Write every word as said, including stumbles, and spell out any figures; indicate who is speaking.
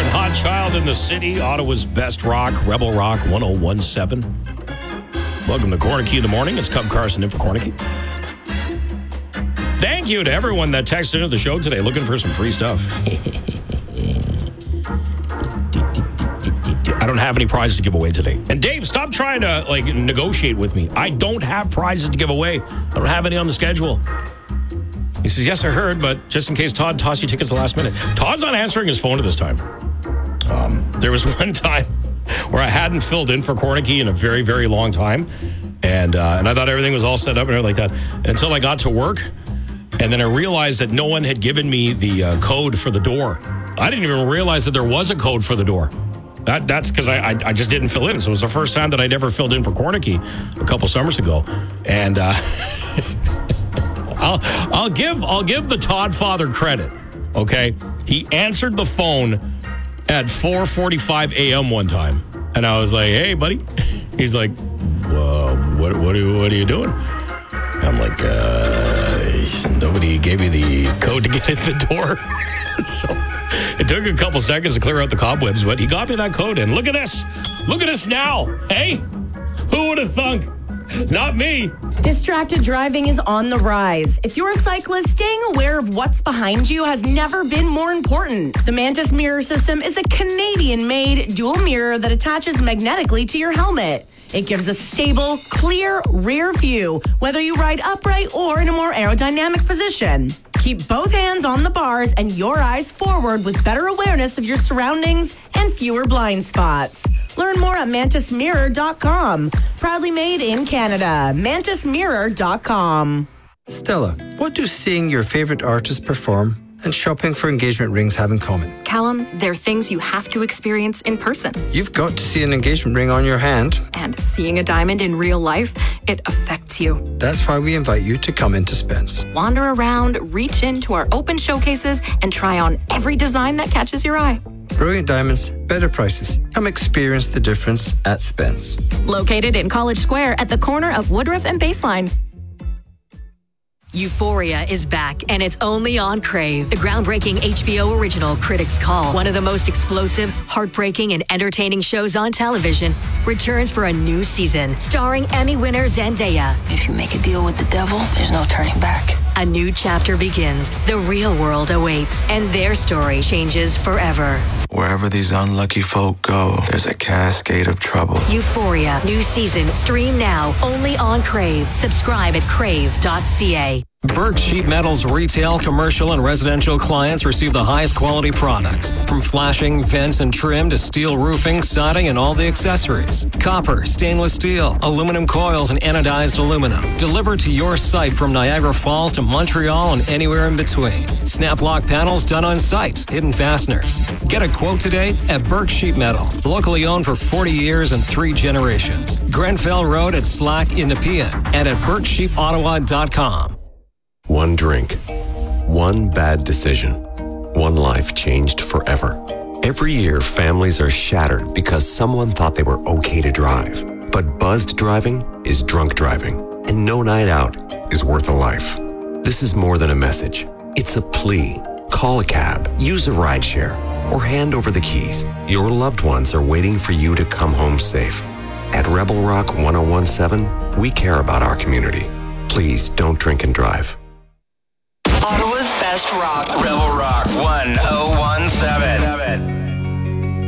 Speaker 1: Hot Child in the City, Ottawa's best rock, Rebel Rock one oh one seven. Welcome to Cornicky in the Morning. It's Cub Carson in for Cornicky. Thank you to everyone that texted into the show today looking for some free stuff. I don't have any prizes to give away today. And Dave, stop trying to like negotiate with me. I don't have prizes to give away. I don't have any on the schedule. He says, yes, I heard, but just in case Todd tossed you tickets the last minute. Todd's not answering his phone at this time. Um, there was one time where I hadn't filled in for Cornicky in a very, very long time. And uh, and I thought everything was all set up and everything like that until I got to work. And then I realized that no one had given me the uh, code for the door. I didn't even realize that there was a code for the door. That That's because I, I I just didn't fill in. So it was the first time that I'd ever filled in for Cornicky a couple summers ago. And uh, I'll I'll give I'll give the Todd father credit. Okay, he answered the phone at four forty-five a.m. one time, and I was like, "Hey, buddy." He's like, well, "What what are what are you doing?" I'm like, uh, "Nobody gave me the code to get in the door." So it took a couple seconds to clear out the cobwebs, but he got me that code. And look at this, look at us now. Hey, who would have thunk? Not me.
Speaker 2: Distracted driving is on the rise. If you're a cyclist, staying aware of what's behind you has never been more important. The Mantis Mirror System is a Canadian-made dual mirror that attaches magnetically to your helmet. It gives a stable, clear rear view, whether you ride upright or in a more aerodynamic position. Keep both hands on the bars and your eyes forward with better awareness of your surroundings and fewer blind spots. Learn more at mantis mirror dot com. Proudly made in Canada. mantis mirror dot com.
Speaker 3: Stella, what do seeing your favorite artist perform and shopping for engagement rings have in common?
Speaker 4: Callum, they're things you have to experience in person.
Speaker 3: You've got to see an engagement ring on your hand.
Speaker 4: And seeing a diamond in real life, it affects you.
Speaker 3: That's why we invite you to come into Spence.
Speaker 4: Wander around, reach into our open showcases, and try on every design that catches your eye.
Speaker 3: Brilliant diamonds, better prices. Come experience the difference at Spence.
Speaker 4: Located in College Square at the corner of Woodruff and Baseline.
Speaker 5: Euphoria is back, and it's only on Crave. The groundbreaking H B O original Critics' Call, one of the most explosive, heartbreaking, and entertaining shows on television, returns for a new season, starring Emmy winner Zendaya.
Speaker 6: If you make a deal with the devil, there's no turning back.
Speaker 5: A new chapter begins. The real world awaits, and their story changes forever.
Speaker 7: Wherever these unlucky folk go, there's a cascade of trouble.
Speaker 5: Euphoria, new season, stream now, only on Crave. Subscribe at crave dot c a.
Speaker 8: Burke Sheet Metal's retail, commercial, and residential clients receive the highest quality products. From flashing, vents, and trim to steel roofing, siding, and all the accessories. Copper, stainless steel, aluminum coils, and anodized aluminum. Delivered to your site from Niagara Falls to Montreal and anywhere in between. Snap lock panels done on site. Hidden fasteners. Get a quote today at Burke Sheet Metal. Locally owned for forty years and three generations. Grenfell Road at Slack in Nepean and at burke sheep ottawa dot com.
Speaker 9: One drink, one bad decision, one life changed forever. Every year, families are shattered because someone thought they were okay to drive. But buzzed driving is drunk driving, and no night out is worth a life. This is more than a message. It's a plea. Call a cab, use a rideshare, or hand over the keys. Your loved ones are waiting for you to come home safe. At Rebel Rock one oh one seven, we care about our community. Please don't drink and drive.
Speaker 10: Ottawa's best rock. Rebel Rock one oh